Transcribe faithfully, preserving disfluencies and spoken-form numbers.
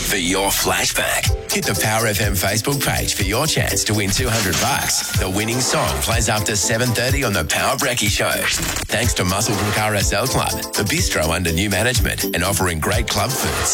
for your flashback. Hit the Power F M Facebook page for your chance to win two hundred bucks. The winning song plays after seven thirty on the Power Brekkie Show. Thanks to Muscle from R S L Club, the bistro under new management and offering great club foods.